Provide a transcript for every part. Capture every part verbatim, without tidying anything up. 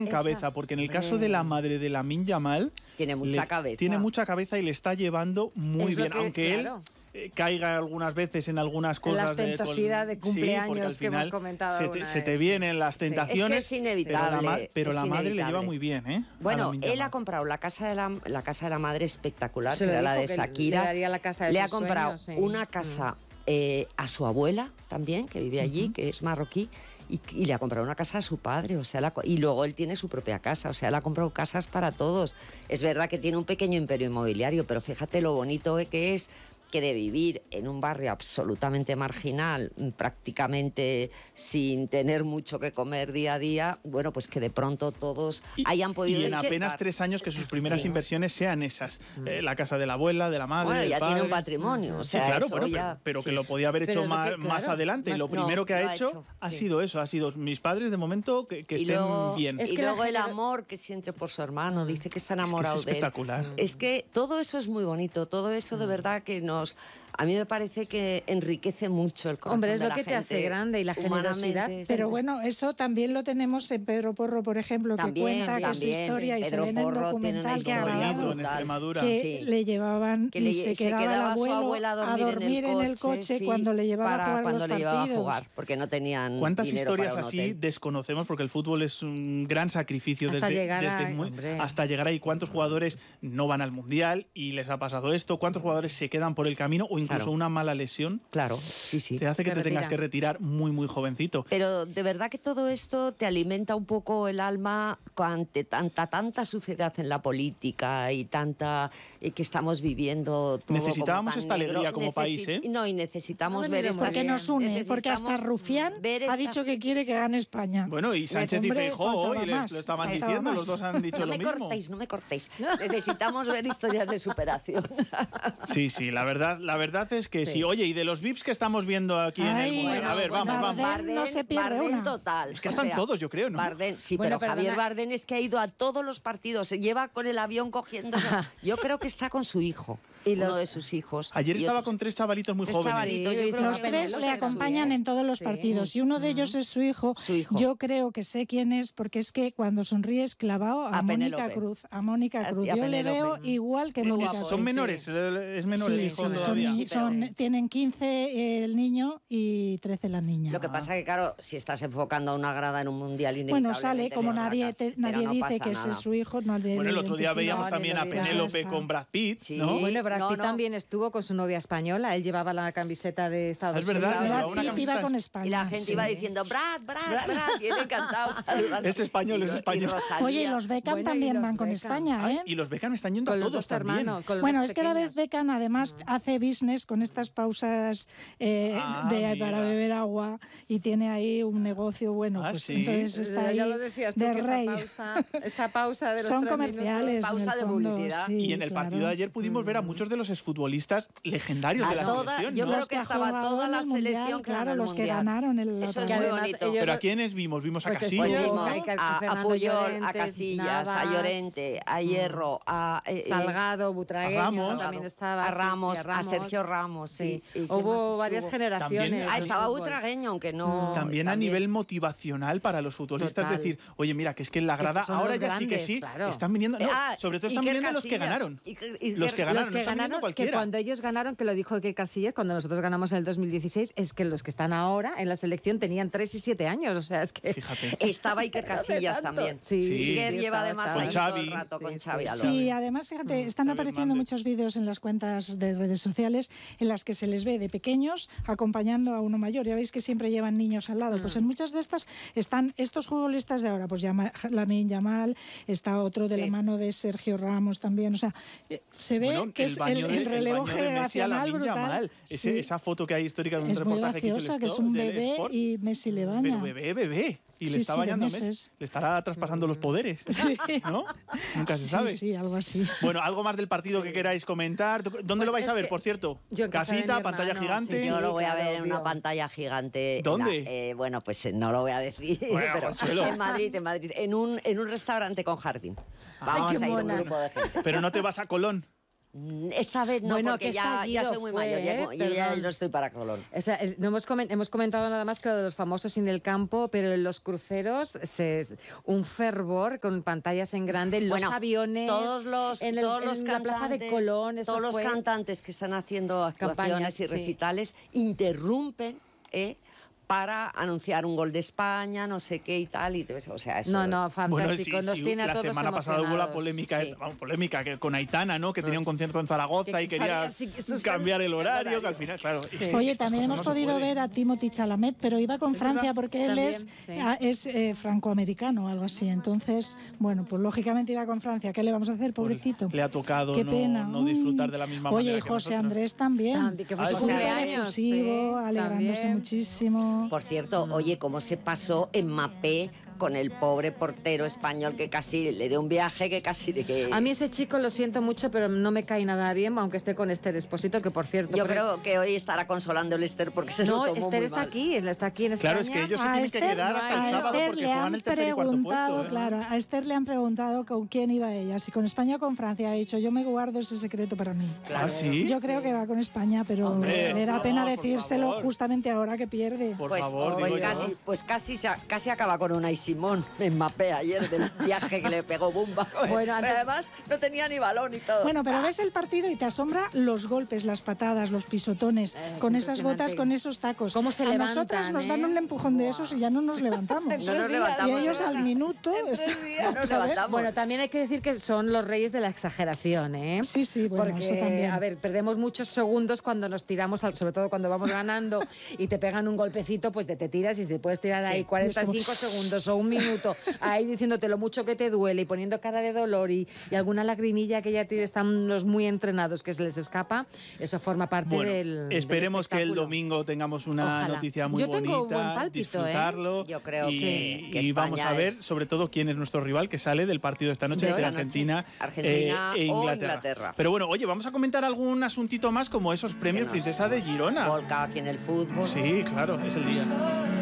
cabeza, porque en el caso de la madre de Lamine Yamal tiene mucha le, cabeza. Tiene mucha cabeza y le está llevando muy es bien, que, aunque claro. él eh, caiga algunas veces en algunas cosas. En la ostentosidad de, de cumpleaños sí, que hemos comentado. Se te, se te vienen las tentaciones. Sí. Es que es inevitable. Pero la, pero es la madre inevitable. le lleva muy bien, ¿eh? Bueno, él ha comprado la casa de la, la casa de la madre espectacular, se que era la de que Shakira. Le, daría la casa de le sus ha comprado sueños, sí. una casa eh, a su abuela también, que vive allí, uh-huh. que es marroquí. Y, y le ha comprado una casa a su padre, o sea, la, y luego él tiene su propia casa, o sea, le ha comprado casas para todos. Es verdad que tiene un pequeño imperio inmobiliario, pero fíjate lo bonito que es que de vivir en un barrio absolutamente marginal, prácticamente sin tener mucho que comer día a día, bueno, pues que de pronto todos y, hayan podido... Y en apenas tres años que sus primeras sí. inversiones sean esas. Eh, la casa de la abuela, de la madre, bueno, del ya padre. tiene un patrimonio, o sea, sí, claro, eso bueno, ya... pero, pero sí. que lo podía haber hecho más, que, claro, más adelante. más, y lo primero no, que ha ha hecho, hecho ha sí. sido eso, ha sido mis padres de momento que, que y estén luego, bien. Es y que luego el amor que siente por su hermano, dice que está enamorado es que es de él. espectacular. Es que todo eso es muy bonito, todo eso de verdad que nos... A mí me parece que enriquece mucho el corazón. Hombre, es de lo la que gente, te hace grande y la generosidad. Pero bueno, eso también lo tenemos en Pedro Porro, por ejemplo, que también, cuenta también, que su historia sí. y Pedro se ve en el Porro documental que ha grabado en Extremadura. que sí. le llevaban que le, y se, se quedaba, quedaba el abuelo su abuela a dormir, a dormir en el coche, en el coche sí, cuando le llevaba para a jugar cuando los le llevaba partidos. a jugar, porque no tenían ¿Cuántas dinero historias para un así hotel? Desconocemos? Porque el fútbol es un gran sacrificio hasta desde, llegar, desde a, muy, hasta llegar ahí. ¿Cuántos jugadores no van al Mundial y les ha pasado esto? ¿Cuántos jugadores se quedan por el camino o incluso claro. una mala lesión? Claro, sí, sí. Te hace que te, te retira. tengas que retirar muy, muy jovencito. Pero de verdad que todo esto te alimenta un poco el alma ante tanta, tanta suciedad en la política y tanta eh, que estamos viviendo todo. Necesitábamos como esta tan alegría negro. como Necesi país, ¿eh? No, y necesitamos no, ver esta... Porque nos une, porque hasta Rufián ha dicho que quiere que gane España. Bueno, y Sánchez Hombre, y Feijóo hoy les, lo estaban faltaba diciendo, más. los dos han dicho no lo me mismo. cortéis, no me cortéis. Necesitamos ver historias de superación. Sí, sí, la verdad, la verdad es que sí. sí. Oye, y de los V I Ps que estamos viendo aquí Ay, en el Mundial, bueno, a ver, bueno, vamos, vamos. Bardem, no se pierde Bardem una. total. Es que o están sea, todos, yo creo, ¿no? Bardem, sí, bueno, pero perdona. Javier Bardem es que ha ido a todos los partidos, se lleva con el avión cogiendo... Yo creo que está con su hijo, y uno los... de sus hijos. Ayer estaba otros... con tres chavalitos muy tres jóvenes. Chavalitos, Sí, yo creo los que tres le acompañan suya. en todos los Sí. partidos y uno de ellos es su hijo. Su hijo. Yo creo que sé quién es porque es que cuando sonríe es clavado a, A Mónica Penélope. Cruz. A Mónica A- Cruz. y a Yo le Penélope. veo igual que Muy Mónica guapo. Cruz. Son menores, es menor el Sí, hijo sí, son, todavía. ni- son- tienen quince el niño y trece la niña. Lo que pasa es que, claro, si estás enfocando a una grada en un mundial Bueno, inevitablemente sale, como le nadie, sacas, te- pero nadie no dice pasa que ese nada. es su hijo, no le Bueno, el otro día identifica. veíamos No, también ni a lo dirás. Penélope Está. con Brad Pitt, Sí. ¿no? Bueno, Brad No, Pitt no. también estuvo con su novia española. Él llevaba la camiseta de Estados Es verdad, Unidos. llevaba Brad una Pitt camiseta. iba con España. Y la gente sí. iba diciendo, Brad, Brad, Brad, y él encantado saludando. Es español, Y es Ro- español. y Rosalía. Oye, y los Beckham Bueno, y también los van con Beckham. España, ¿eh? Y los Beckham están yendo Con a los todos dos también. hermanos. Con los Bueno, dos es que David pequeños. Beckham además hace business con estas pausas eh, Ah, de, mira. para beber agua y tiene ahí un negocio bueno. Ah, pues ¿sí? entonces está ahí Ya lo decías tú, de que rey. Esa pausa, esa pausa de los Son tres comerciales. minutos. pausa en el de fondo, publicidad. sí, Y en el claro. partido de ayer pudimos ver a muchos de los exfutbolistas legendarios de A la toda- selección, yo ¿no? creo Los que ha estaba jugado toda en la el Mundial, selección que claro, ganó el los que Mundial. ganaron el Eso otro es Que muy además bonito. ellos- Pero ¿a quiénes vimos? Vimos a Pues Casillas, Pues estuvo vimos ¿no? Iker a, a Fernando Puyol, a Llorente, Casillas, Navas, a Llorente, a Hierro, a eh, eh, Salgado, Butragueño a Ramos. también estaba. a sí, Ramos, sí, a Sergio Ramos, sí. ¿Y quién más Hubo estuvo? varias generaciones. También- Ah, de estaba fútbol. Butragueño, aunque no... También a nivel motivacional para los futbolistas, Total. decir, oye, mira, que es que en la Que grada son ahora los ya sí que grandes, sí, claro. están viniendo, no, Ah, sobre todo están Iker viniendo los que Casillas. ganaron. Iker- Iker- Los que ganaron, Los no que están viniendo ganaron, que cualquiera. cuando ellos ganaron, que lo dijo Iker Casillas, cuando nosotros ganamos en el dos mil dieciséis, es que los que están ahora en la selección tenían tres y siete años, o sea, es que... Fíjate. Estaba Iker No hace Casillas tanto. también. Sí, Sí. Iker sí, lleva estaba, además estaba. ahí Con todo Xavi. el rato Sí, con sí, Xavi sí. Alonso. Sí, además, fíjate, están Xavi apareciendo Hernández. muchos vídeos en las cuentas de redes sociales en las que se les ve de pequeños acompañando a uno mayor. Ya veis que siempre llevan niños al lado. Pues en muchas de estas están estos futbolistas de ahora, pues Yama- Lamine Yamal, está otro de Sí. la mano de Sergio Ramos también. O sea, eh, se ve Bueno, que el es baño el, de- el relevo baño de Messi a generacional Lamine brutal. Yamal. Ese- Sí. Esa foto que hay histórica de un Es muy reportaje que hizo el graciosa, que es Stop un del bebé Sport. y Messi le baña. Pero bebé, bebé. Y le Sí, está sí, de bañando Messi. meses. Le estará traspasando los poderes. ¿No? Nunca se Sí, sabe. sí, algo así. Bueno, algo más del partido que queráis comentar. ¿Dónde Pues lo vais a es ver, que por cierto? yo en casa de Casita, mi pantalla hermano, gigante. sí, Yo sí. lo voy a claro, ver en una obvio. pantalla gigante. ¿Dónde? La- eh, bueno, pues eh, no lo voy a decir, Bueno, pero Consuelo. en Madrid, en Madrid, en un, en un restaurante con jardín. Vamos qué a ir un mona. grupo de gente. Pero no te vas a Colón. Esta vez no, Bueno, porque que ya, ya estallido soy muy fue, mayor, ya, ¿eh? yo ya Perdón. no estoy para Colón. O sea, el- no hemos, comen- hemos comentado nada más que lo de los famosos sin el campo, pero en los cruceros se, un fervor con pantallas en grande, en los Bueno, aviones, todos los, en, el- todos los en la plaza de cantantes, Colón, eso todos los fue- cantantes que están haciendo actuaciones Campañas, y sí. recitales interrumpen eh, para anunciar un gol de España, no sé qué y tal, y te- o sea, eso No, no, Bueno, fantástico, sí, nos sí, tiene a la todos semana pasada hubo la emocionados. polémica, Sí. esta- vamos, polémica que con Aitana, ¿no? Que tenía un concierto en Zaragoza Que y quería sabía, sí, que suspender cambiar el el horario, horario. que al final, claro. Sí. es que Oye, estas también cosas hemos no se podido pueden. ver a Timothy Chalamet, pero iba con Es Francia verdad. porque él También, es, sí. ah, es eh, francoamericano o algo así. Entonces, bueno, pues lógicamente iba con Francia. ¿Qué le vamos a hacer, pobrecito? Le ha tocado Qué no, pena. no disfrutar Mm. de la misma Oye, manera y que José nosotros. Andrés también. También, que fue Ah, su sí. Súper cumpleaños, efusivo, sí, alegrándose también. muchísimo. Por cierto, oye, cómo se pasó Mbappé con el pobre portero español que casi le dio un viaje que casi... Que... A mí ese chico lo siento mucho, pero no me cae nada bien, aunque esté con Esther Esposito, que por cierto... Yo pero- creo que hoy estará consolando el Esther porque se lo No, tomó Esther muy está mal. aquí, él está aquí en España. Claro, es que ellos se A tienen que Esther, quedar hasta a el sábado Esther porque le juegan han el tercer y cuarto preguntado, puesto. ¿eh? claro, a Esther le han preguntado con quién iba ella, si con España o con Francia. Ha dicho, yo me guardo ese secreto para mí. Claro. ¿Ah, sí? Yo creo que va con España, pero Hombre, le da no, pena por decírselo favor. justamente ahora que pierde. Por Pues, favor, pues digo yo. casi, pues casi, se- casi acaba con Unai Simón en Mbappé ayer del viaje que le pegó Bumba. Bueno, antes- Pero además no tenía ni balón y todo. Bueno, pero ves el partido y te asombra los golpes, las patadas, los pisotones, Es con esas impresionante. botas, con esos tacos. Cómo se a levantan, nosotras nos dan ¿eh? un empujón de esos y ya no nos levantamos. No nos y levantamos, ellos es al verdad. minuto... están- Ya nos levantamos. Bueno, también hay que decir que son los reyes de la exageración, ¿eh? Sí, sí, bueno, Porque, eso también. a ver, perdemos muchos segundos cuando nos tiramos, al- sobre todo cuando vamos ganando y te pegan un golpecito, pues te, te tiras y si puedes tirar ahí cuarenta y cinco segundos o un minuto ahí diciéndote lo mucho que te duele y poniendo cara de dolor y, y alguna lagrimilla que ya tiene, están los muy entrenados que se les escapa, eso forma parte Bueno, del del esperemos que el espectáculo. domingo tengamos una Ojalá. noticia muy Yo tengo bonita, buen pálpito, ¿eh? disfrutarlo. Yo creo y, que- que y vamos España a ver, es- sobre todo, quién es nuestro rival que sale del partido de esta noche De entre esta noche. Argentina, Argentina eh, e o Inglaterra. Inglaterra. Pero bueno, oye, vamos a comentar algún asuntito más como esos premios nos- Princesa de Girona. Volcado aquí en el fútbol. Sí, claro, es el día.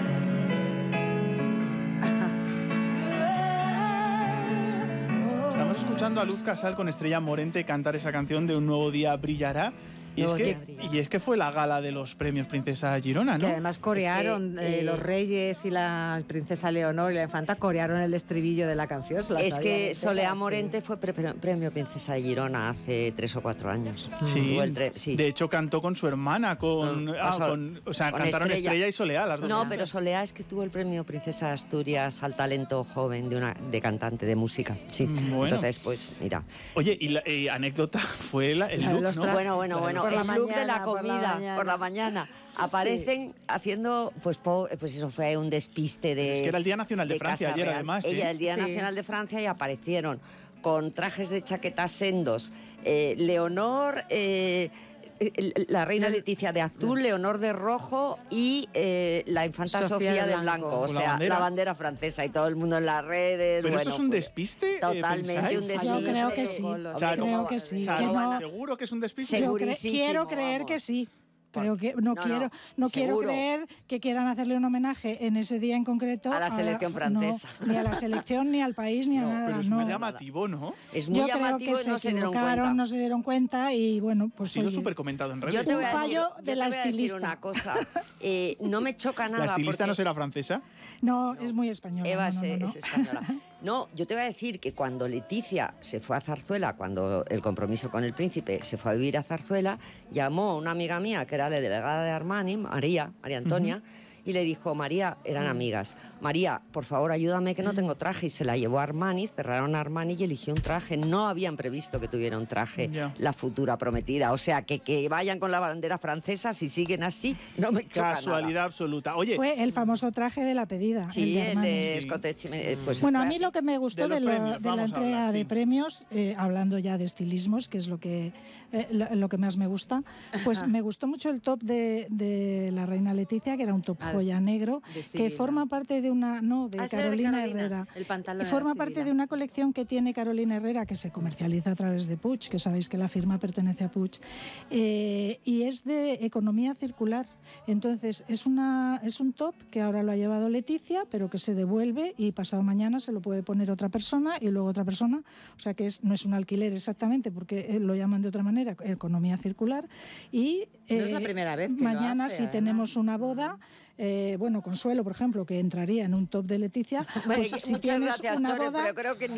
Estamos escuchando a Luz Casal con Estrella Morente cantar esa canción de Un nuevo día brillará. Y es, Nuevo que, día brillará. y es que fue la gala de los premios Princesa Girona, ¿no? Que además corearon, Es que, eh, eh, los reyes y la princesa Leonor y la infanta corearon el estribillo de la canción. se la Es sabían que enteras, Soleá sí. Morente fue pre- pre- premio Princesa de Girona hace tres o cuatro años. Sí, Tuvo el tre- sí. de hecho cantó con su hermana, con, Mm, ah, con Sol- con- o sea, con cantaron Estrella. Estrella. y Soleá, las dos. No, juntas. pero Soleá es que tuvo el premio Princesa de Asturias al talento joven de una de cantante de música. Sí. Mm, bueno. Entonces, pues mira. Oye, y la y anécdota fue la- el La de look, los ¿no? trajes. Bueno, bueno, bueno. Por la El look de la mañana, por la comida mañana. por la mañana. Aparecen haciendo, pues, po- pues eso fue un despiste de. Es que era el Día Nacional de Francia Casa ayer, Real. además, ¿eh? Ella, el Día Sí. Nacional de Francia, y aparecieron con trajes de chaqueta sendos. Eh, Leonor. eh, eh, la reina La- Leticia de azul, Leonor de rojo y eh, la infanta Sofía Sofía, de de blanco. blanco. O Con la sea, bandera. la bandera francesa y todo el mundo en las redes. Pero bueno, eso es un pues, despiste, eh, Totalmente ¿pensáis? un Yo despiste. creo que sí. O sea, creo ¿cómo- que sí, O sea, que no- ¿seguro que es un despiste? Yo cre- Segurísimo, quiero creer vamos. que sí. Creo que no, No, no, quiero no quiero seguro. creer que quieran hacerle un homenaje en ese día en concreto A la selección no, francesa. ni a la selección ni al país ni a No, nada. Pero es no. muy llamativo, ¿no? Es muy Yo creo llamativo que y no se se dieron equivocaron, cuenta. no se dieron cuenta y bueno, pues Ha sido oye, súper comentado en redes. Yo te voy a Un decir, fallo yo de te la voy a decir estilista. una cosa. Eh, no me choca nada. ¿La estilista porque no será francesa? no, es muy española. Eva no, no, es, no, no. es española. No, yo te voy a decir que cuando Leticia se fue a Zarzuela, cuando el compromiso con el príncipe se fue a vivir a Zarzuela, llamó a una amiga mía que era la delegada de Armani, María, María Antonia, y le dijo, María, eran amigas, María, por favor, ayúdame que no tengo traje. Y se la llevó a Armani, cerraron a Armani y eligió un traje. No habían previsto que tuviera un traje Ya. la futura prometida. O sea, que, que vayan con la bandera francesa, si siguen así, no me choca Casualidad absoluta. Oye, Fue el famoso traje de la pedida. nada. Sí, el de el Armani. de Sí. Scott Chime- pues Bueno, a fue mí así. lo que me gustó De de, los lo- premios, de la vamos a entrega hablar, de sí. premios, eh, hablando ya de estilismos, que es lo que, eh, lo, lo que más me gusta, pues me gustó mucho el top de, de la reina Leticia, que era un top Además, joya negro, De que Sibila. forma parte de una, no, de Ah, ese era de Carolina, Carolina, Herrera. el pantalón Y era forma de parte Sibila. de una colección que tiene Carolina Herrera, que se comercializa a través de Puig, que sabéis que la firma pertenece a Puig, eh, y es de economía circular. Entonces, es, una, es un top que ahora lo ha llevado Leticia, pero que se devuelve y pasado mañana se lo puede poner otra persona y luego otra persona. O sea que es, no es un alquiler exactamente, porque eh, lo llaman de otra manera, economía circular. Y No es la eh, primera vez que lo mañana, hace, si además. tenemos una boda, eh, bueno, Consuelo, por ejemplo, que entraría en un top de Leticia, pues Bueno, si muchas tienes gracias, una Chore, boda, pero creo que